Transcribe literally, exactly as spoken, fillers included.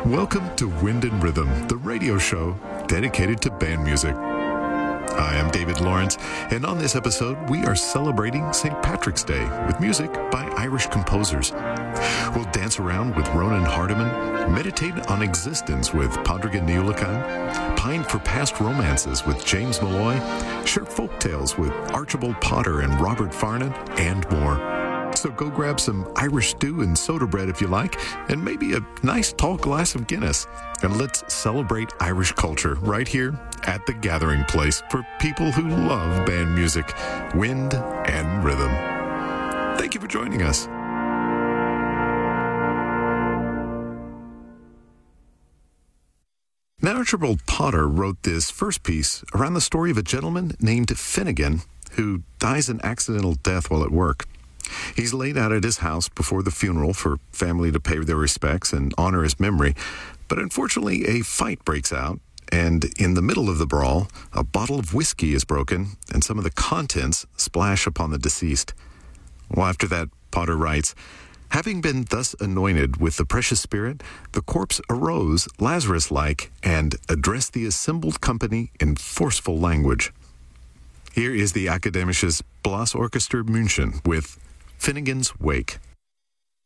Welcome to Wind and Rhythm, the radio show dedicated to band music. I am David Lawrence, and on this episode, we are celebrating Saint Patrick's Day with music by Irish composers. We'll dance around with Ronan Hardiman, meditate on existence with Padraig Ní Uallacháin, pine for past romances with James Molloy, share folk tales with Archibald Potter and Robert Farnon, and more. So go grab some Irish stew and soda bread if you like, and maybe a nice tall glass of Guinness. And let's celebrate Irish culture right here at the gathering place for people who love band music, wind and rhythm. Thank you for joining us. Now, Archibald Potter wrote this first piece around the story of a gentleman named Finnegan who dies an accidental death while at work. He's laid out at his house before the funeral for family to pay their respects and honor his memory. But unfortunately, a fight breaks out, and in the middle of the brawl, a bottle of whiskey is broken, and some of the contents splash upon the deceased. Well, after that, Potter writes, having been thus anointed with the precious spirit, the corpse arose, Lazarus-like, and addressed the assembled company in forceful language. Here is the Akademisches Blasorchester München with Finnegan's Wake.